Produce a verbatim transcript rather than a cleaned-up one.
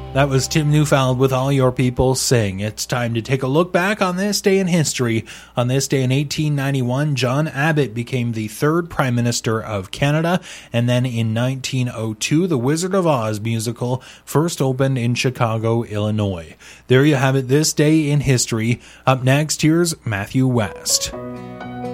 That was Tim Neufeld with All Your People Sing. It's time to take a look back on this day in history. On this day in eighteen ninety-one, John Abbott became the third Prime Minister of Canada, and then in nineteen oh two, the Wizard of Oz musical first opened in Chicago, Illinois. There you have it, this day in history. Up next, here's Matthew West.